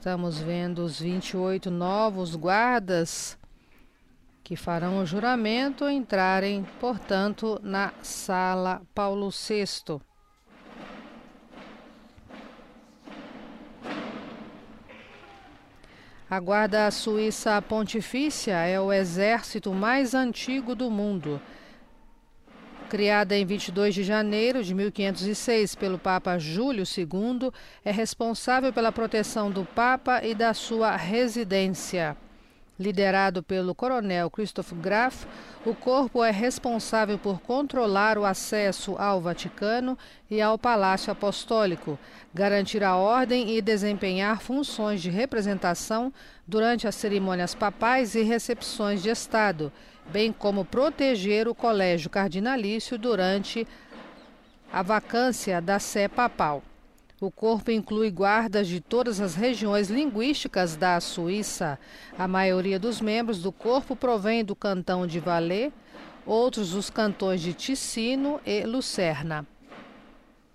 Estamos vendo os 28 novos guardas que farão o juramento entrarem, portanto, na Sala Paulo VI. A Guarda Suíça Pontifícia é o exército mais antigo do mundo. Criada em 22 de janeiro de 1506 pelo Papa Júlio II, é responsável pela proteção do Papa e da sua residência. Liderado pelo coronel Christoph Graf, o corpo é responsável por controlar o acesso ao Vaticano e ao Palácio Apostólico, garantir a ordem e desempenhar funções de representação durante as cerimônias papais e recepções de Estado, bem como proteger o colégio cardinalício durante a vacância da sé papal. O corpo inclui guardas de todas as regiões linguísticas da Suíça. A maioria dos membros do corpo provém do cantão de Valais, outros dos cantões de Ticino e Lucerna.